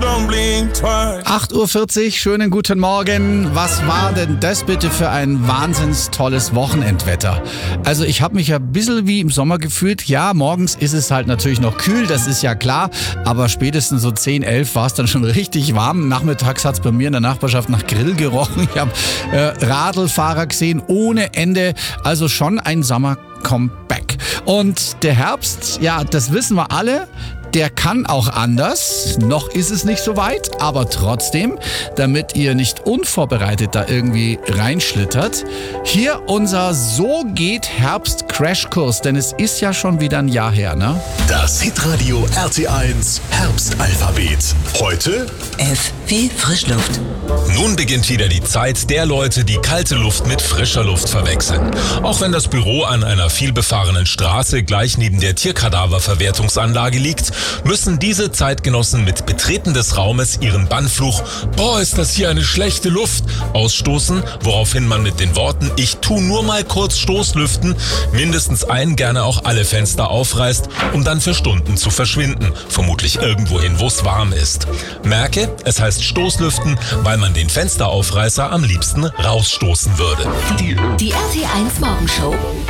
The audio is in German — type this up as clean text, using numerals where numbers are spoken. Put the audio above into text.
don't blink twice. 8:40 Uhr, schönen guten Morgen. Was war denn das bitte für ein wahnsinns tolles Wochenendwetter? Also ich habe mich ja ein bisschen wie im Sommer gefühlt. Ja, morgens ist es halt natürlich noch kühl, das ist ja klar. Aber spätestens so 10, 11 war es dann schon richtig warm. Nachmittags hat es bei mir in der Nachbarschaft nach Grill gerochen. Ich habe Radlfahrer gesehen ohne Ende. Also schon ein Sommer-Comeback. Und der Herbst, ja, das wissen wir alle. Der kann auch anders. Noch ist es nicht so weit, aber trotzdem, damit ihr nicht unvorbereitet da irgendwie reinschlittert, hier unser So geht Herbst-Crashkurs, denn es ist ja schon wieder ein Jahr her, ne? Das Hitradio RT1 Herbstalphabet. Heute F wie Frischluft. Nun beginnt wieder die Zeit der Leute, die kalte Luft mit frischer Luft verwechseln. Auch wenn das Büro an einer vielbefahrenen Straße gleich neben der Tierkadaververwertungsanlage liegt, müssen diese Zeitgenossen mit Betreten des Raumes ihren Bannfluch "Boah, ist das hier eine schlechte Luft" ausstoßen, woraufhin man mit den Worten "Ich tu nur mal kurz Stoßlüften" mindestens ein, gerne auch alle Fenster aufreißt, um dann für Stunden zu verschwinden, vermutlich irgendwohin, wo es warm ist. Merke, es heißt Stoßlüften, weil man den Fensteraufreißer am liebsten rausstoßen würde. Die RT1 Morgenshow.